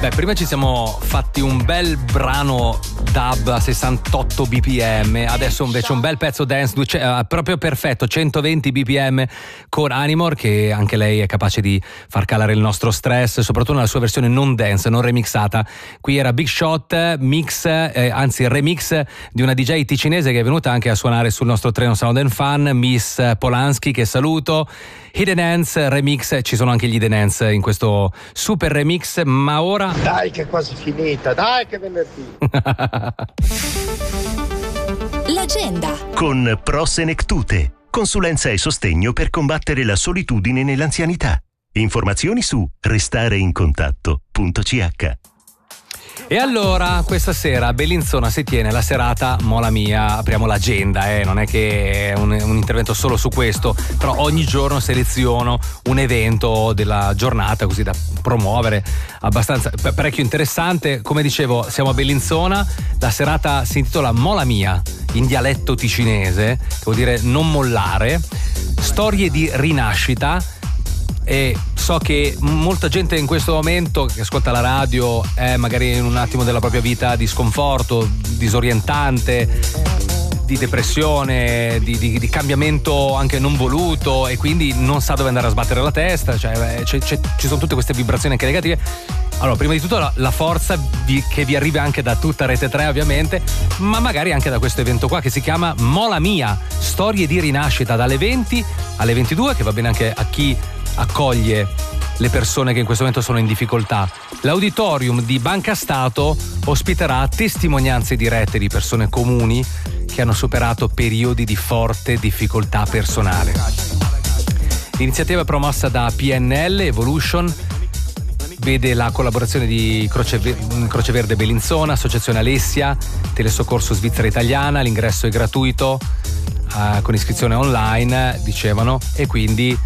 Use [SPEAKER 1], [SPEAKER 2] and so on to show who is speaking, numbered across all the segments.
[SPEAKER 1] Beh, prima ci siamo fatti un bel brano dub a 68 bpm, adesso invece un bel pezzo dance proprio perfetto, 120 bpm con Anymore, che anche lei è capace di far calare il nostro stress, soprattutto nella sua versione non dance, non remixata. Qui era Big Shot, remix di una DJ ticinese che è venuta anche a suonare sul nostro treno Sound and Fun, Miss Polanski, che saluto. Hidden Hands remix, ci sono anche gli Hidden Hands in questo super remix, ma ora...
[SPEAKER 2] Dai che è quasi finita, dai che venerdì!
[SPEAKER 3] L'agenda
[SPEAKER 4] con Prosenectute, consulenza e sostegno per combattere la solitudine nell'anzianità. Informazioni su restareincontatto.ch.
[SPEAKER 1] E allora questa sera a Bellinzona si tiene la serata Mola Mia, apriamo l'agenda, non è che è un intervento solo su questo, però ogni giorno seleziono un evento della giornata così da promuovere, abbastanza parecchio interessante. Come dicevo, siamo a Bellinzona, la serata si intitola Mola Mia in dialetto ticinese, che vuol dire non mollare, storie di rinascita. E so che molta gente in questo momento che ascolta la radio è magari in un attimo della propria vita di sconforto, disorientante, di depressione, di cambiamento anche non voluto, e quindi non sa dove andare a sbattere la testa, ci sono tutte queste vibrazioni anche negative. Allora, prima di tutto la forza che vi arriva anche da tutta Rete 3 ovviamente, ma magari anche da questo evento qua che si chiama Mola Mia, storie di rinascita, dalle 20 alle 22, che va bene anche a chi accoglie le persone che in questo momento sono in difficoltà. L'auditorium di Banca Stato ospiterà testimonianze dirette di persone comuni che hanno superato periodi di forte difficoltà personale. L'iniziativa è promossa da PNL Evolution, vede la collaborazione di Croce Verde Bellinzona, Associazione Alessia, Telesoccorso Svizzera Italiana. L'ingresso è gratuito con iscrizione online, dicevano, e quindi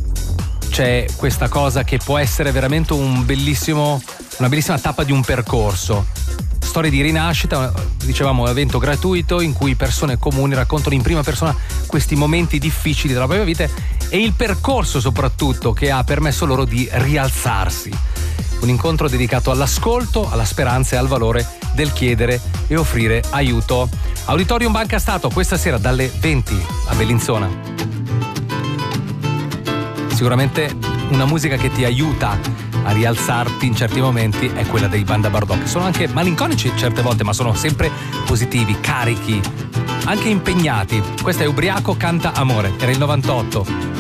[SPEAKER 1] c'è questa cosa che può essere veramente una bellissima tappa di un percorso. Storie di rinascita, dicevamo, evento gratuito in cui persone comuni raccontano in prima persona questi momenti difficili della propria vita e il percorso soprattutto che ha permesso loro di rialzarsi. Un incontro dedicato all'ascolto, alla speranza e al valore del chiedere e offrire aiuto. Auditorium Banca Stato questa sera dalle 20 a Bellinzona. Sicuramente una musica che ti aiuta a rialzarti in certi momenti è quella dei Banda Bardot, che sono anche malinconici certe volte, ma sono sempre positivi, carichi, anche impegnati. Questa è Ubriaco canta amore, era il 98.